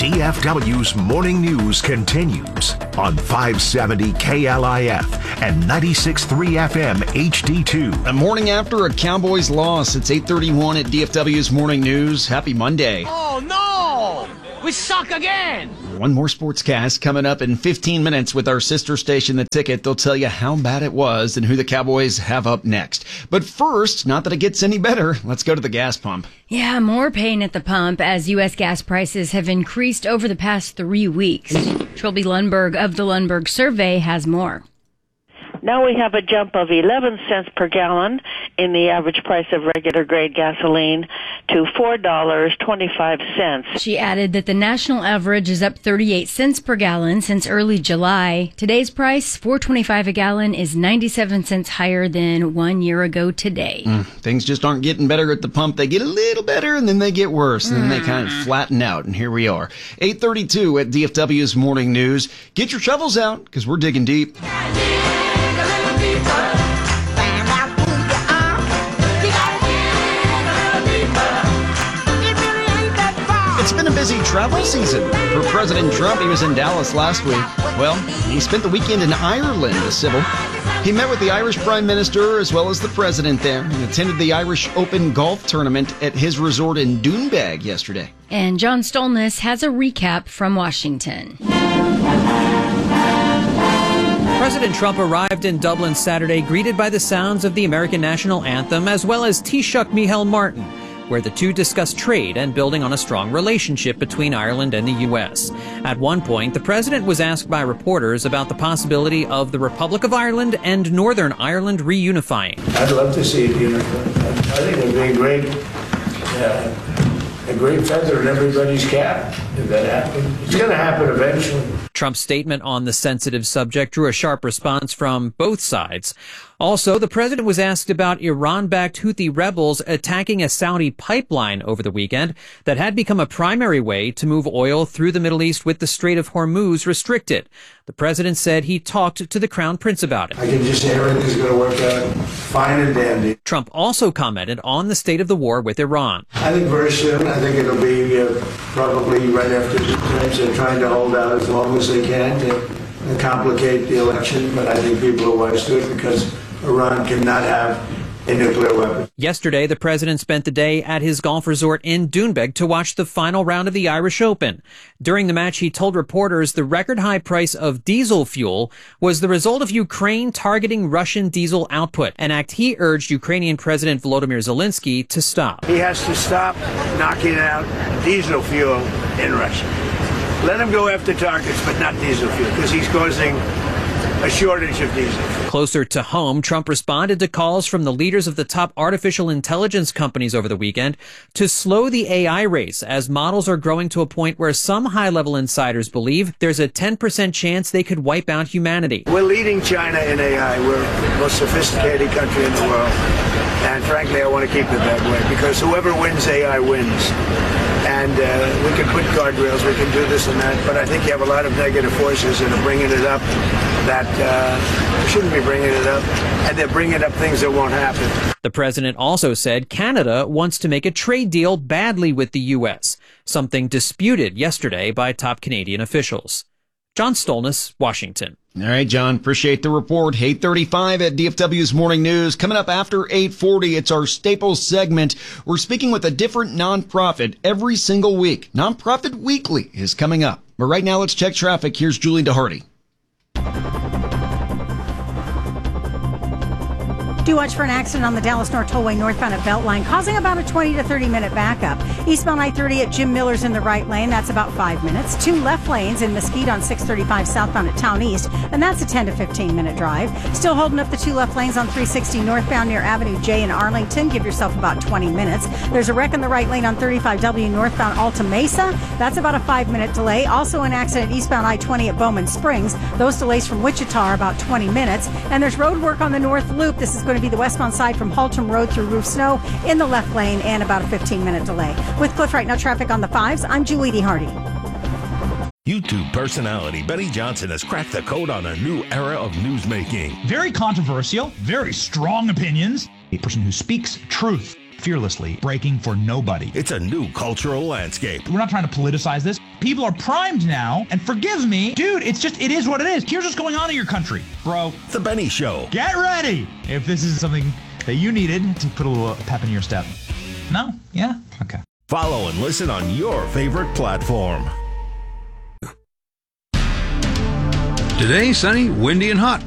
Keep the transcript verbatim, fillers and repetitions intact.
D F W's Morning News continues on five seventy K L I F and ninety-six point three F M H D two. The morning after a Cowboys loss, it's eight thirty-one at D F W's Morning News. Happy Monday. Oh, no! We suck again! One more sportscast coming up in fifteen minutes with our sister station, The Ticket. They'll tell you how bad it was and who the Cowboys have up next. But first, not that it gets any better, let's go to the gas pump. Yeah, more pain at the pump as U S gas prices have increased over the past three weeks. Trilby Lundberg of the Lundberg Survey has more. Now we have a jump of eleven cents per gallon in the average price of regular grade gasoline to four dollars and twenty-five cents. She added that the national average is up thirty-eight cents per gallon since early July. Today's price, four dollars and twenty-five cents a gallon, is ninety-seven cents higher than one year ago today. Mm, things just aren't getting better at the pump. They get a little better and then they get worse and mm. then they kind of flatten out. And here we are. eight thirty-two at D F W's Morning News. Get your shovels out because we're digging deep. It's been a busy travel season for President Trump. He was in Dallas last week. Well, he spent the weekend in Ireland, the civil. He met with the Irish Prime Minister as well as the President there and attended the Irish Open golf tournament at his resort in Doonbeg yesterday. And John Stolnis has a recap from Washington. President Trump arrived in Dublin Saturday, greeted by the sounds of the American national anthem, as well as Taoiseach Micheál Martin, where the two discussed trade and building on a strong relationship between Ireland and the U S. At one point, the president was asked by reporters about the possibility of the Republic of Ireland and Northern Ireland reunifying. I'd love to see it unified. I think it would be a great, uh, a great feather in everybody's cap if that happened. It's going to happen eventually. Trump's statement on the sensitive subject drew a sharp response from both sides. Also, the president was asked about Iran-backed Houthi rebels attacking a Saudi pipeline over the weekend that had become a primary way to move oil through the Middle East with the Strait of Hormuz restricted. The president said he talked to the Crown Prince about it. I can just say everything's going to work out fine and dandy. Trump also commented on the state of the war with Iran. I think very soon, I think it'll be uh, probably right after the midterms. They're trying to hold out as long as they can to complicate the election, but I think people are wise to it because Iran cannot have a nuclear weapon. Yesterday, the president spent the day at his golf resort in Doonbeg to watch the final round of the Irish Open. During the match, he told reporters the record high price of diesel fuel was the result of Ukraine targeting Russian diesel output, an act he urged Ukrainian President Volodymyr Zelensky to stop. He has to stop knocking out diesel fuel in Russia. Let him go after targets, but not diesel fuel, because he's causing a shortage of diesel. Closer to home, Trump responded to calls from the leaders of the top artificial intelligence companies over the weekend to slow the A I race as models are growing to a point where some high-level insiders believe there's a ten percent chance they could wipe out humanity. We're leading China in A I. We're the most sophisticated country in the world. And frankly, I want to keep it that way because whoever wins A I wins. And uh, we can put guardrails, we can do this and that, but I think you have a lot of negative forces that are bringing it up that uh, shouldn't be bringing it up, and they're bringing up things that won't happen. The president also said Canada wants to make a trade deal badly with the U S, something disputed yesterday by top Canadian officials. John Stolnis, Washington. All right, John, appreciate the report. eight thirty-five at D F W's Morning News. Coming up after eight forty, it's our Staples segment. We're speaking with a different nonprofit every single week. Nonprofit Weekly is coming up. But right now, let's check traffic. Here's Julie DeHarty. Do watch for an accident on the Dallas North Tollway northbound at Beltline, causing about a twenty to thirty minute backup. Eastbound I thirty at Jim Miller's in the right lane. That's about five minutes. Two left lanes in Mesquite on six thirty-five southbound at Town East, and that's a ten to fifteen minute drive. Still holding up the two left lanes on three sixty northbound near Avenue J in Arlington. Give yourself about twenty minutes. There's a wreck in the right lane on thirty-five W northbound Alta Mesa. That's about a five minute delay. Also an accident eastbound I twenty at Bowman Springs. Those delays from Wichita are about twenty minutes. And there's road work on the North Loop. This is going to be the westbound side from Haltom Road through Roof Snow in the left lane and about a fifteen minute delay. With Cliff Right Now traffic on the fives, I'm Julie DeHarty. YouTube personality Benny Johnson has cracked the code on a new era of newsmaking. Very controversial, very strong opinions. A person who speaks truth fearlessly, breaking for nobody. It's a new cultural landscape. We're not trying to politicize this. People are primed now, and forgive me, dude, it's just, it is what it is. Here's what's going on in your country, bro. The Benny Show. Get ready if this is something that you needed to put a little pep in your step. No? Yeah? Okay. Follow and listen on your favorite platform. Today, sunny, windy, and hot.